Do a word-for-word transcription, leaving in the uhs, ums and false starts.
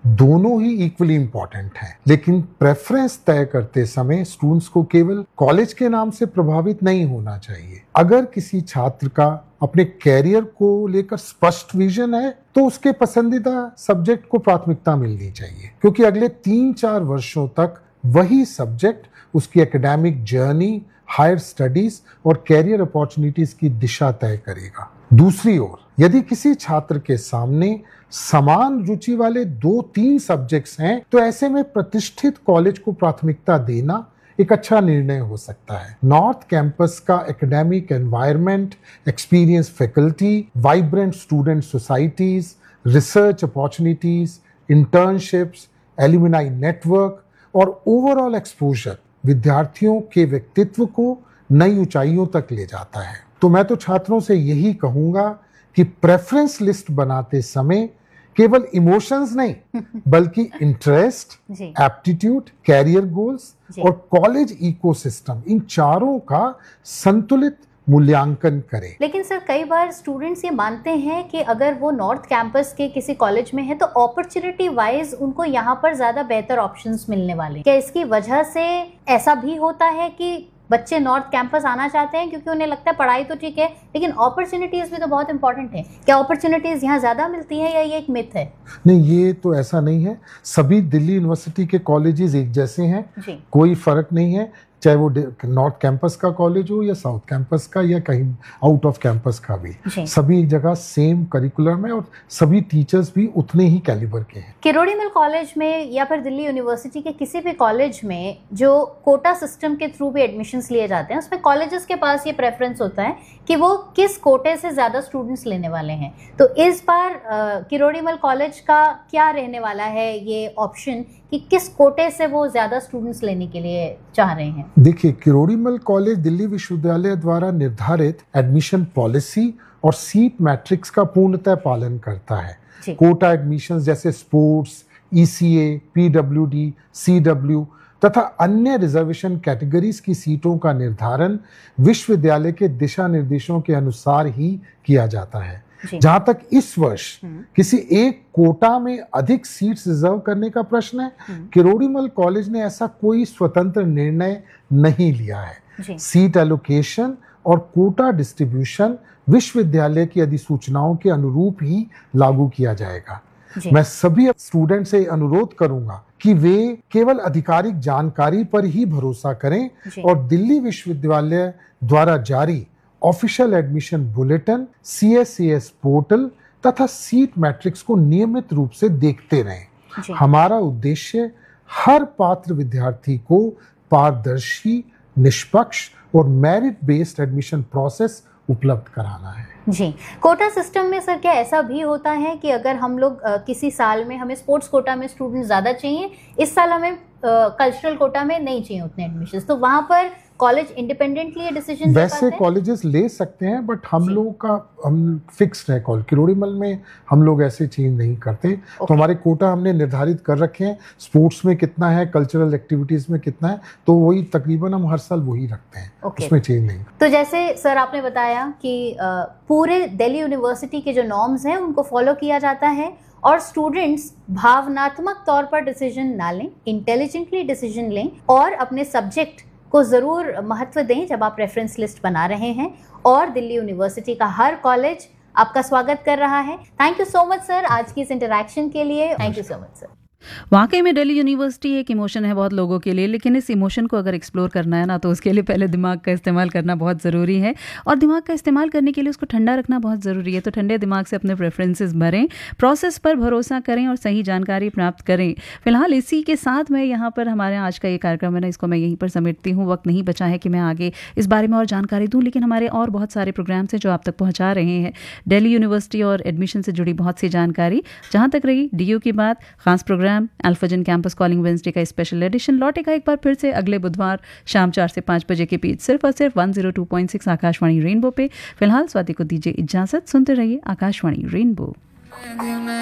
दोनों ही equally important हैं, लेकिन प्रेफरेंस तय करते समय स्टूडेंट्स को केवल कॉलेज के नाम से प्रभावित नहीं होना चाहिए। अगर किसी छात्र का अपने कैरियर को लेकर स्पष्ट विजन है तो उसके पसंदीदा सब्जेक्ट को प्राथमिकता मिलनी चाहिए, क्योंकि अगले तीन चार वर्षों तक वही सब्जेक्ट उसकी एकेडमिक जर्नी, हायर स्टडीज और कैरियर अपॉर्चुनिटीज की दिशा तय करेगा। दूसरी ओर यदि किसी छात्र के सामने समान रुचि वाले दो तीन सब्जेक्ट्स हैं तो ऐसे में प्रतिष्ठित कॉलेज को प्राथमिकता देना एक अच्छा निर्णय हो सकता है। नॉर्थ कैंपस का academic environment, experience faculty, vibrant student societies, research opportunities, internships, alumni network और ओवरऑल एक्सपोजर विद्यार्थियों के व्यक्तित्व को नई ऊंचाइयों तक ले जाता है। तो मैं तो छात्रों से यही कहूंगा कि प्रेफरेंस लिस्ट बनाते समय केवल इमोशंस नहीं बल्कि इंटरेस्ट, एप्टीट्यूड, कैरियर गोल्स और कॉलेज इकोसिस्टम, इन चारों का संतुलित मूल्यांकन करें। लेकिन सर कई बार स्टूडेंट्स ये मानते हैं कि अगर वो नॉर्थ कैंपस के किसी कॉलेज में है तो अपॉर्चुनिटी वाइज उनको यहाँ पर ज्यादा बेहतर ऑप्शंस मिलने वाले। क्या इसकी वजह से ऐसा भी होता है कि बच्चे नॉर्थ कैंपस आना चाहते हैं क्योंकि उन्हें लगता है पढ़ाई तो ठीक है लेकिन अपॉर्चुनिटीज भी तो बहुत इंपॉर्टेंट है? क्या अपॉर्चुनिटीज यहाँ ज्यादा मिलती है या ये एक मिथ है? नहीं, ये तो ऐसा नहीं है। सभी दिल्ली यूनिवर्सिटी के कॉलेजेस एक जैसे हैं, कोई फर्क नहीं है, चाहे वो नॉर्थ कैंपस का कॉलेज हो या साउथ कैंपस का या कहीं आउट ऑफ कैंपस का भी, सभी जगह सेम करिकुलम है और सभी टीचर्स भी उतने ही कैलिबर के हैं। किरोड़ी मिल कॉलेज में या फिर दिल्ली यूनिवर्सिटी के किसी भी कॉलेज में जो कोटा सिस्टम के थ्रू भी एडमिशन्स लिए जाते हैं उसमें कॉलेजेस के पास ये प्रेफरेंस होता है कि वो किस कोटे से ज्यादा स्टूडेंट्स लेने वाले हैं। तो इस बार किरोड़ी मिल कॉलेज का क्या रहने वाला है ये ऑप्शन कि किस कोटे से वो ज्यादा स्टूडेंट्स लेने के लिए चाह रहे हैं? देखिए, किरोड़ी मिल कॉलेज दिल्ली विश्वविद्यालय द्वारा निर्धारित एडमिशन पॉलिसी और सीट मैट्रिक्स का पूर्णतः पालन करता है। कोटा एडमिशंस जैसे स्पोर्ट्स, ईसीए, पीडब्ल्यूडी, सीडब्ल्यू तथा अन्य रिजर्वेशन कैटेगरीज की सीटों का निर्धारण विश्वविद्यालय के दिशा निर्देशों के अनुसार ही किया जाता है। जहां तक इस वर्ष किसी एक कोटा में अधिक सीट्स रिजर्व करने का प्रश्न है, किरोड़ी मिल कॉलेज ने ऐसा कोई स्वतंत्र निर्णय नहीं लिया है। सीट एलोकेशन और कोटा डिस्ट्रीब्यूशन विश्वविद्यालय की अधिसूचनाओं के अनुरूप ही लागू किया जाएगा। मैं सभी स्टूडेंट से अनुरोध करूंगा कि वे केवल आधिकारिक जानकारी पर ही भरोसा करें और दिल्ली विश्वविद्यालय द्वारा जारी official admission bulletin, C S C S portal तथा सीट मैट्रिक्स को नियमित रूप से देखते रहें। हमारा उद्देश्य हर पात्र विद्यार्थी को पारदर्शी, निष्पक्ष और मेरिट बेस्ड एडमिशन प्रोसेस उपलब्ध कराना है। जी, कोटा सिस्टम में सर क्या ऐसा भी होता है कि अगर हम लोग किसी साल में हमें स्पोर्ट्स कोटा में स्टूडेंट ज्यादा चाहिए, इस साल हमें कल्चरल कोटा में नहीं चाहिए उतने एडमिशंस, तो वहां पर कॉलेज इंडिपेंडेंटली ये डिसीजन वैसे कॉलेजेस ले सकते हैं, बट हम लोगों का हम फिक्स्ड है कॉल किरोड़ी मिल में हम लोग ऐसे चेंज नहीं करते। तो हमारे कोटा हमने निर्धारित कर रखे हैं, स्पोर्ट्स में कितना है, कल्चरल एक्टिविटीज में कितना है, तो वही तकरीबन हम हर साल वही रखते हैं, उसमें चेंज नहीं। तो जैसे सर आपने बताया कि पूरे दिल्ली यूनिवर्सिटी के जो नॉर्म्स हैं उनको फॉलो किया जाता है और स्टूडेंट्स भावनात्मक तौर पर डिसीजन ना लें, इंटेलिजेंटली डिसीजन लें और अपने सब्जेक्ट को जरूर महत्व दें जब आप रेफरेंस लिस्ट बना रहे हैं। और दिल्ली यूनिवर्सिटी का हर कॉलेज आपका स्वागत कर रहा है। Thank you so much sir आज की इस इंटरैक्शन के लिए। Thank you so much sir. वाकई में दिल्ली यूनिवर्सिटी एक इमोशन है बहुत लोगों के लिए, लेकिन इस इमोशन को अगर एक्सप्लोर करना है ना तो उसके लिए पहले दिमाग का इस्तेमाल करना बहुत ज़रूरी है और दिमाग का इस्तेमाल करने के लिए उसको ठंडा रखना बहुत ज़रूरी है। तो ठंडे दिमाग से अपने प्रेफरेंसेस भरें, प्रोसेस पर भरोसा करें और सही जानकारी प्राप्त करें। फिलहाल इसी के साथ मैं यहाँ पर हमारे आज का ये कार्यक्रम है ना, इसको मैं यहीं पर समेटती हूँ। वक्त नहीं बचा है कि मैं आगे इस बारे में और जानकारी दूँ, लेकिन हमारे और बहुत सारे प्रोग्राम्स हैं जो आप तक पहुँचा रहे हैं दिल्ली यूनिवर्सिटी और एडमिशन से जुड़ी बहुत सी जानकारी। जहाँ तक रही डी यू की बात, खास प्रोग्राम अल्फाजन कैंपस कॉलिंग वेडनेसडे का स्पेशल एडिशन लौटेगा एक बार फिर से अगले बुधवार शाम चार से पाँच बजे के बीच, सिर्फ और सिर्फ one zero two point six Akashvani rainbow पे। फिलहाल स्वाति को दीजिए इजाजत, सुनते रहिए आकाशवाणी रेनबो।